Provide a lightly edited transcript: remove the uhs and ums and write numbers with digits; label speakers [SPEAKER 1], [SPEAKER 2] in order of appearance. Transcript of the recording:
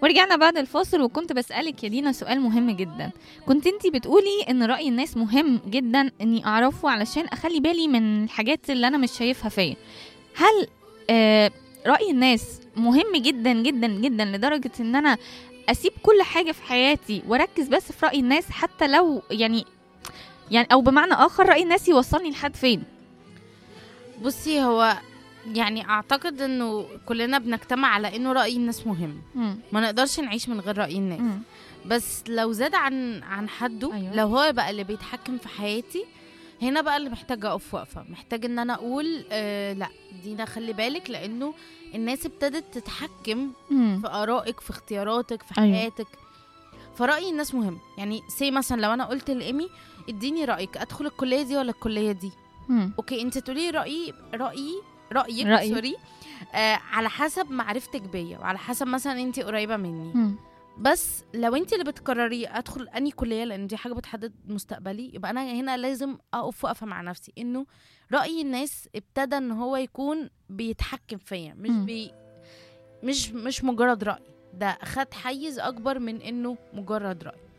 [SPEAKER 1] ورجعنا بعد الفاصل، وكنت بسألك يا دينا سؤال مهم جدا. كنت انتي بتقولي ان رأي الناس مهم جدا اني اعرفه علشان اخلي بالي من الحاجات اللي انا مش شايفها فيا. هل رأي الناس مهم جدا جدا جدا لدرجة ان انا اسيب كل حاجة في حياتي واركز بس في رأي الناس، حتى لو يعني او بمعنى اخر رأي الناس يوصلني لحد فين؟
[SPEAKER 2] بصي، هو يعني اعتقد انه كلنا بنجتمع على انه رأي الناس مهم. ما نقدرش نعيش من غير رأي الناس. بس لو زاد عن حده،
[SPEAKER 1] أيوة.
[SPEAKER 2] لو هو بقى اللي بيتحكم في حياتي، هنا بقى اللي محتاجة اقف وقفة، محتاج ان انا اقول لا دينا خلي بالك، لانه الناس ابتدت تتحكم في آرائك، في اختياراتك، في حياتك. أيوة. فرأي الناس مهم. يعني مثلا لو انا قلت لإيمي اديني رأيك، ادخل الكلية دي ولا الكلية دي؟ اوكي، انت تقولي رأيك سوري. على حسب معرفتك بيا، وعلى حسب مثلا انت قريبة مني. بس لو انت اللي بتقرري ادخل اني كلية، لان دي حاجة بتحدد مستقبلي، يبقى انا هنا لازم اقف وقفة مع نفسي، انه رأي الناس ابتدى ان هو يكون بيتحكم فيا، مش مجرد رأي، ده خد حيز اكبر من انه مجرد رأي.